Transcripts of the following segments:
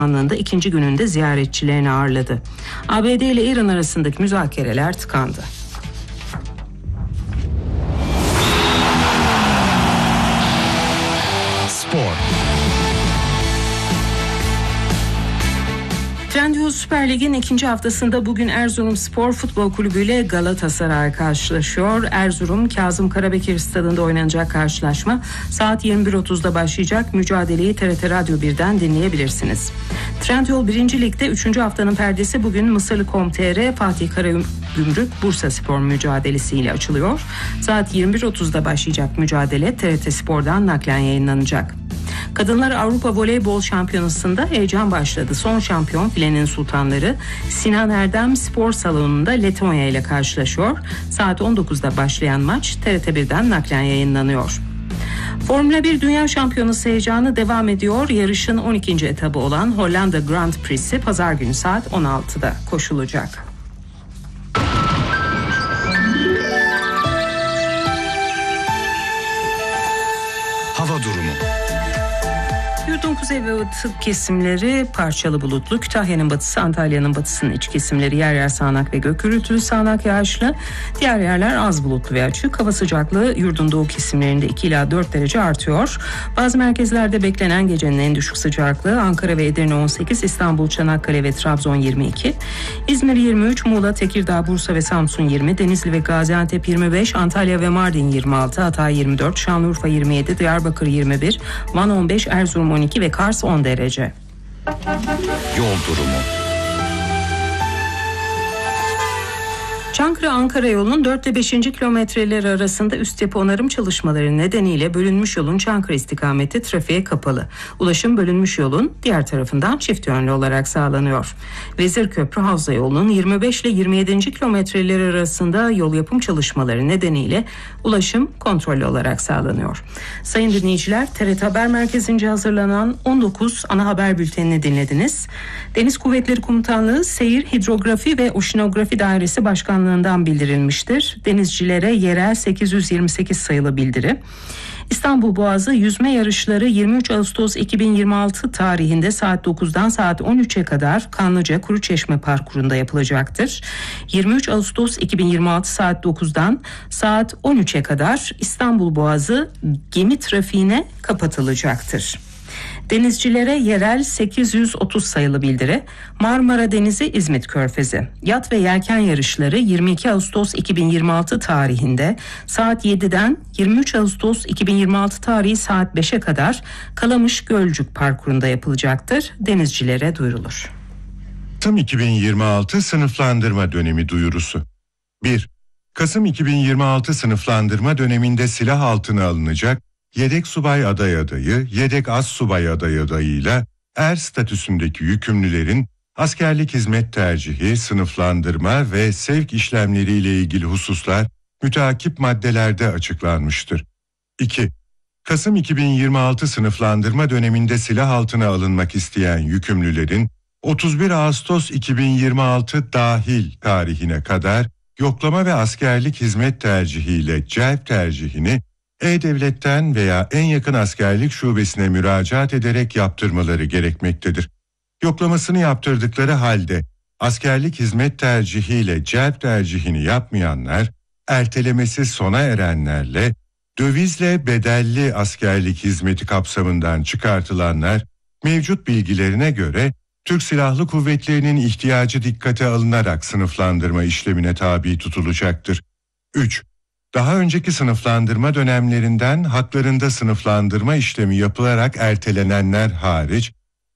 Anında ikinci gününde ziyaretçilerini ağırladı. ABD ile İran arasındaki müzakereler tıkandı. Spor. Trendyol Süper Lig'in ikinci haftasında bugün Erzurumspor Futbol Kulübü ile Galatasaray karşılaşıyor. Erzurum Kazım Karabekir Stadı'nda oynanacak karşılaşma saat 21.30'da başlayacak. Mücadeleyi TRT Radyo 1'den dinleyebilirsiniz. Trendyol 1. Lig'de 3. haftanın perdesi bugün Mısırlı.com.tr Fatih Karagümrük Bursaspor mücadelesiyle açılıyor. Saat 21.30'da başlayacak mücadele TRT Spor'dan naklen yayınlanacak. Kadınlar Avrupa Voleybol Şampiyonası'nda heyecan başladı. Son şampiyon filenin sultanları Sinan Erdem Spor Salonu'nda Letonya ile karşılaşıyor. Saat 19'da başlayan maç TRT1'den naklen yayınlanıyor. Formula 1 Dünya Şampiyonası heyecanı devam ediyor. Yarışın 12. etabı olan Hollanda Grand Prix'si pazar günü saat 16'da koşulacak. Hava durumu. Yurdun kuzey ve batı kesimleri parçalı bulutlu. Kütahya'nın batısı, Antalya'nın batısının iç kesimleri yer yer sağanak ve gök gürültülü, sağanak yağışlı. Diğer yerler az bulutlu ve açık. Hava sıcaklığı yurdun doğu kesimlerinde 2 ila 4 derece artıyor. Bazı merkezlerde beklenen gecenin en düşük sıcaklığı Ankara ve Edirne 18, İstanbul, Çanakkale ve Trabzon 22, İzmir 23, Muğla, Tekirdağ, Bursa ve Samsun 20, Denizli ve Gaziantep 25, Antalya ve Mardin 26, Hatay 24, Şanlıurfa 27, Diyarbakır 21, Van 15, Erzurum 12 ve Kars 10 derece. Yol durumu. Çankırı-Ankara yolunun 4 ve 5. kilometreleri arasında üst yapı onarım çalışmaları nedeniyle bölünmüş yolun Çankırı istikameti trafiğe kapalı. Ulaşım bölünmüş yolun diğer tarafından çift yönlü olarak sağlanıyor. Vezirköprü Havza yolunun 25 ile 27. kilometreleri arasında yol yapım çalışmaları nedeniyle ulaşım kontrollü olarak sağlanıyor. Sayın dinleyiciler, TRT Haber Merkezi'nce hazırlanan 19 ana haber bültenini dinlediniz. Deniz Kuvvetleri Komutanlığı Seyir, Hidrografi ve Oşinografi Dairesi Başkanlığından bildirilmiştir. Denizcilere yerel 828 sayılı bildiri. İstanbul Boğazı yüzme yarışları 23 Ağustos 2026 tarihinde saat 9'dan saat 13'e kadar Kanlıca Kuruçeşme Parkuru'nda yapılacaktır. 23 Ağustos 2026 saat 9'dan saat 13'e kadar İstanbul Boğazı gemi trafiğine kapatılacaktır. Denizcilere yerel 830 sayılı bildiri. Marmara Denizi İzmit Körfezi. Yat ve yelken yarışları 22 Ağustos 2026 tarihinde saat 7'den 23 Ağustos 2026 tarihi saat 5'e kadar Kalamış Gölcük Parkuru'nda yapılacaktır. Denizcilere duyurulur. Kasım 2026 sınıflandırma dönemi duyurusu. 1. Kasım 2026 sınıflandırma döneminde silah altına alınacak yedek subay aday adayı, yedek az subay aday adayıyla er statüsündeki yükümlülerin askerlik hizmet tercihi, sınıflandırma ve sevk işlemleriyle ilgili hususlar müteakip maddelerde açıklanmıştır. 2. Kasım 2026 sınıflandırma döneminde silah altına alınmak isteyen yükümlülerin 31 Ağustos 2026 dahil tarihine kadar yoklama ve askerlik hizmet tercihiyle celp tercihini E-Devlet'ten veya en yakın askerlik şubesine müracaat ederek yaptırmaları gerekmektedir. Yoklamasını yaptırdıkları halde askerlik hizmet tercihiyle celp tercihini yapmayanlar, ertelemesi sona erenlerle, dövizle bedelli askerlik hizmeti kapsamından çıkartılanlar, mevcut bilgilerine göre Türk Silahlı Kuvvetleri'nin ihtiyacı dikkate alınarak sınıflandırma işlemine tabi tutulacaktır. 3. Daha önceki sınıflandırma dönemlerinden haklarında sınıflandırma işlemi yapılarak ertelenenler hariç,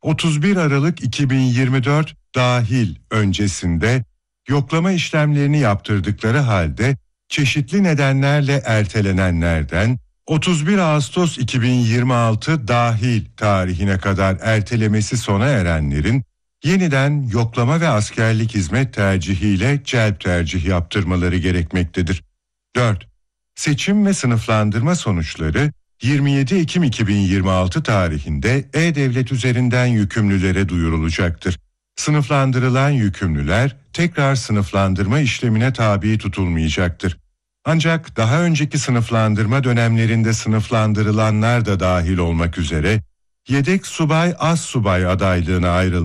31 Aralık 2024 dahil öncesinde yoklama işlemlerini yaptırdıkları halde çeşitli nedenlerle ertelenenlerden 31 Ağustos 2026 dahil tarihine kadar ertelemesi sona erenlerin yeniden yoklama ve askerlik hizmet tercihiyle celp tercih yaptırmaları gerekmektedir. 4. Seçim ve sınıflandırma sonuçları 27 Ekim 2026 tarihinde E-Devlet üzerinden yükümlülere duyurulacaktır. Sınıflandırılan yükümlüler tekrar sınıflandırma işlemine tabi tutulmayacaktır. Ancak daha önceki sınıflandırma dönemlerinde sınıflandırılanlar da dahil olmak üzere yedek subay az subay adaylığına ayrılmıştır.